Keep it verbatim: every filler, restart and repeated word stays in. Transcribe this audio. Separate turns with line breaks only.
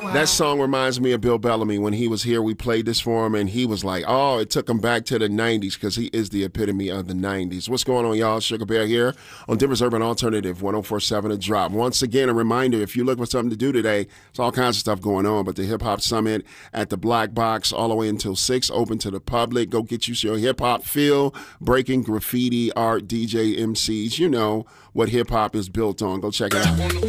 Wow.
That song reminds me of Bill Bellamy. When he was here, we played this for him, and he was like, oh, it took him back to the nineties because he is the epitome of the nineties. What's going on, y'all? Sugar Bear here on Denver's Urban Alternative, one oh four point seven The Drop. Once again, a reminder, if you're looking for something to do today, there's all kinds of stuff going on, but the Hip Hop Summit at the Black Box all the way until six, open to the public. Go get you your hip-hop feel, breaking, graffiti, art, D J, M Cs. You know what hip-hop is built on. Go check it out.